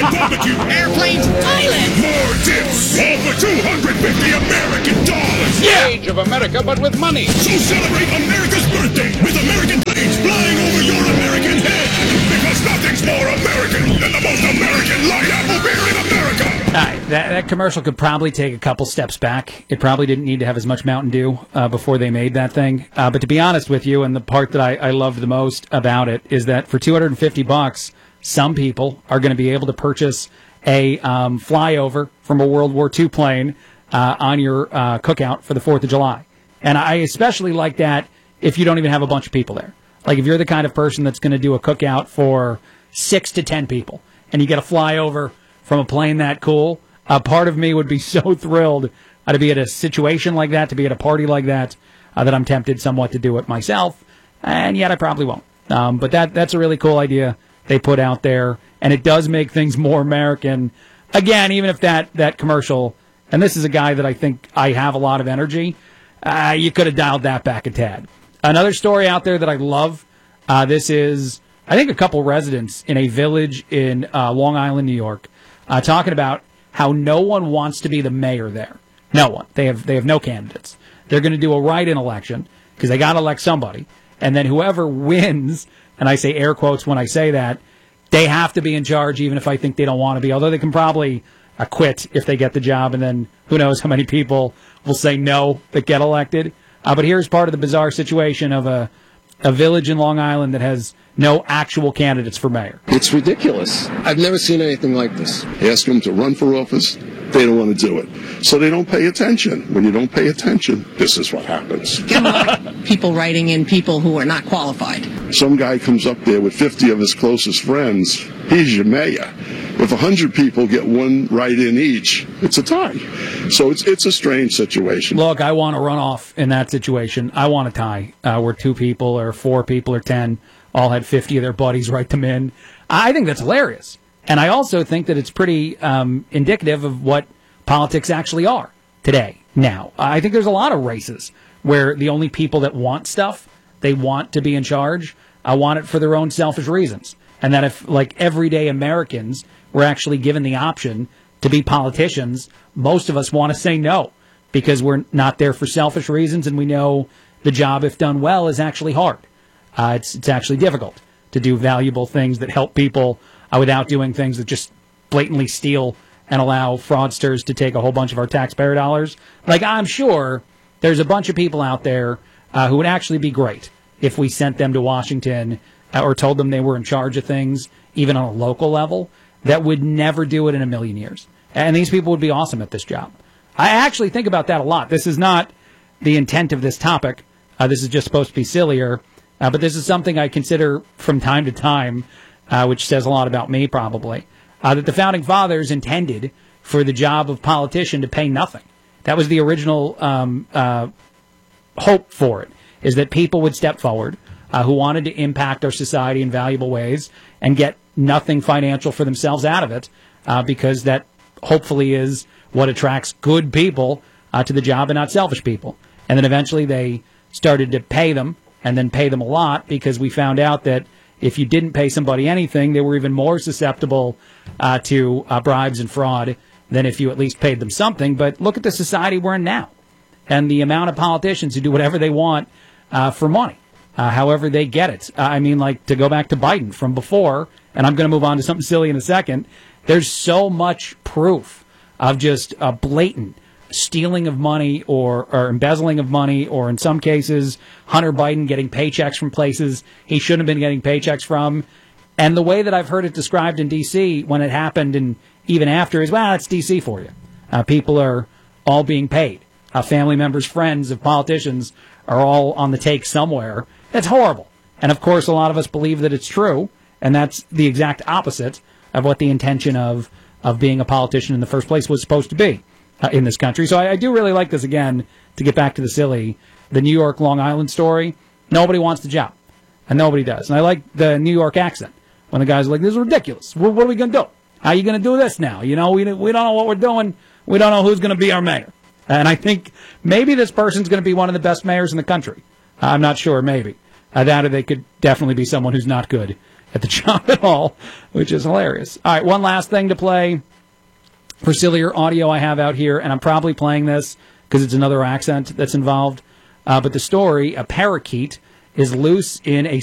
barbecue. Airplanes, islands. More tips. All for $250 American dollars. Yeah. Age of America, but with money. So celebrate America's birthday with American planes flying over your American head. Because nothing's more American than the most American light apple beer in America. All right, that commercial could probably take a couple steps back. It probably didn't need to have as much Mountain Dew before they made that thing. But to be honest with you, and the part that I loved the most about it is that for $250, some people are going to be able to purchase a flyover from a World War II plane on your cookout for the 4th of July. And I especially like that if you don't even have a bunch of people there. Like if you're the kind of person that's going to do a cookout for 6 to 10 people and you get a flyover from a plane that cool, a part of me would be so thrilled to be at a situation like that, to be at a party like that, that I'm tempted somewhat to do it myself, and yet I probably won't. But that's a really cool idea they put out there, and it does make things more American. Again, even if that commercial, and this is a guy that I think I have a lot of energy, you could have dialed that back a tad. Another story out there that I love, this is, I think, a couple residents in a village in Long Island, New York, talking about how no one wants to be the mayor there. No one. They have no candidates. They're going to do a write-in election because they got to elect somebody. And then whoever wins, and I say air quotes when I say that, they have to be in charge even if I think they don't want to be, although they can probably quit if they get the job, and then who knows how many people will say no that get elected. But here's part of the bizarre situation of a village in Long Island that has no actual candidates for mayor. It's ridiculous. I've never seen anything like this. Ask them to run for office, they don't want to do it. So they don't pay attention. When you don't pay attention, this is what happens. People writing in people who are not qualified. Some guy comes up there with 50 of his closest friends. He's your mayor. If 100 people get one write-in each, it's a tie. So it's a strange situation. Look, I want a runoff in that situation. I want a tie where 2 people or 4 people or 10 all had 50 of their buddies write them in. I think that's hilarious. And I also think that it's pretty indicative of what politics actually are today. Now, I think there's a lot of races where the only people that want stuff, they want to be in charge, want it for their own selfish reasons. And that if, like, everyday Americans were actually given the option to be politicians, most of us want to say no because we're not there for selfish reasons, and we know the job, if done well, is actually hard. It's actually difficult to do valuable things that help people without doing things that just blatantly steal and allow fraudsters to take a whole bunch of our taxpayer dollars. Like, I'm sure there's a bunch of people out there who would actually be great if we sent them to Washington or told them they were in charge of things, even on a local level, that would never do it in a million years. And these people would be awesome at this job. I actually think about that a lot. This is not the intent of this topic. This is just supposed to be sillier. But this is something I consider from time to time, which says a lot about me probably, that the Founding Fathers intended for the job of politician to pay nothing. That was the original hope for it, is that people would step forward who wanted to impact our society in valuable ways and get nothing financial for themselves out of it, because that hopefully is what attracts good people to the job and not selfish people. And then eventually they started to pay them, and then pay them a lot, because we found out that if you didn't pay somebody anything, they were even more susceptible to bribes and fraud than if you at least paid them something. But look at the society we're in now, and the amount of politicians who do whatever they want for money, however they get it. I mean, like, to go back to Biden from before, and I'm going to move on to something silly in a second, there's so much proof of just blatant stealing of money or embezzling of money, or in some cases, Hunter Biden getting paychecks from places he shouldn't have been getting paychecks from. And the way that I've heard it described in D.C. when it happened and even after is, well, it's D.C. for you. People are all being paid. Family members, friends of politicians are all on the take somewhere. That's horrible. And, of course, a lot of us believe that it's true, and that's the exact opposite of what the intention of being a politician in the first place was supposed to be in this country. So I do really like this, again, to get back to the silly, the New York, Long Island story. Nobody wants the job, and nobody does. And I like the New York accent when the guys are like, this is ridiculous. What are we going to do? How are you going to do this now? You know, we don't know what we're doing. We don't know who's going to be our mayor. And I think maybe this person's going to be one of the best mayors in the country. I'm not sure, maybe. That or they could definitely be someone who's not good at the job at all, which is hilarious. All right, one last thing to play for sillier audio I have out here, and I'm probably playing this because it's another accent that's involved. But the story, a parakeet is loose in a